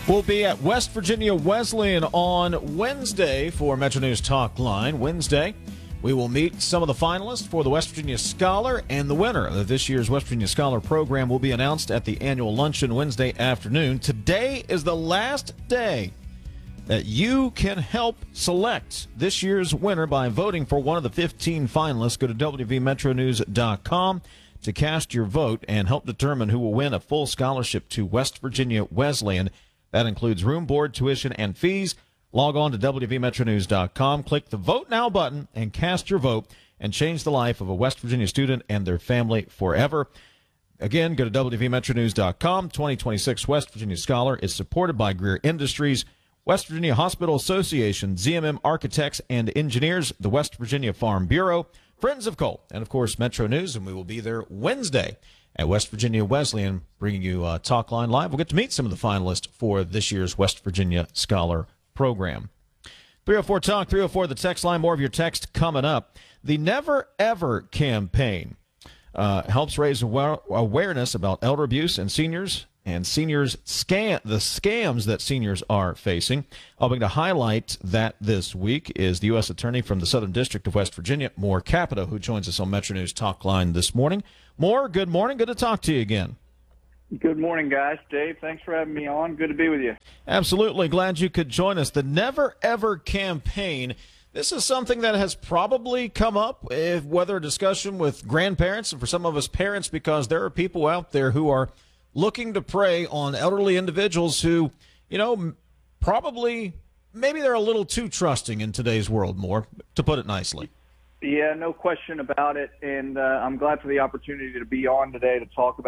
We'll be at West Virginia Wesleyan on Wednesday for Metro News Talk Line. Wednesday, we will meet some of the finalists for the West Virginia Scholar, and the winner of this year's West Virginia Scholar program will be announced at the annual luncheon Wednesday afternoon. Today is the last day that you can help select this year's winner by voting for one of the 15 finalists. Go to WVMetroNews.com to cast your vote and help determine who will win a full scholarship to West Virginia Wesleyan. That includes room, board, tuition, and fees. Log on to WVMetroNews.com, click the Vote Now button, and cast your vote and change the life of a West Virginia student and their family forever. Again, go to WVMetroNews.com. 2026 West Virginia Scholar is supported by Greer Industries, West Virginia Hospital Association, ZMM Architects and Engineers, the West Virginia Farm Bureau, Friends of Coal, and, of course, Metro News. And we will be there Wednesday at West Virginia Wesleyan, bringing you Talk Line Live. We'll get to meet some of the finalists for this year's West Virginia Scholar program. 304 Talk, 304 the text line. More of your text coming up. The Never Ever campaign helps raise awareness about elder abuse and seniors the scams that seniors are facing. Helping to highlight that this week is the U.S. Attorney from the Southern District of West Virginia, Moore Capito, who joins us on Metro News Talk Line this morning. Moore, good morning. Good to talk to you again. Good morning, guys. Dave, thanks for having me on. Good to be with you. Absolutely. Glad you could join us. The Never Ever campaign. This is something that has probably come up, whether a discussion with grandparents and for some of us parents, because there are people out there who are looking to prey on elderly individuals who, probably, maybe they're a little too trusting in today's world, Moore, to put it nicely. Yeah, no question about it. And I'm glad for the opportunity to be on today to talk about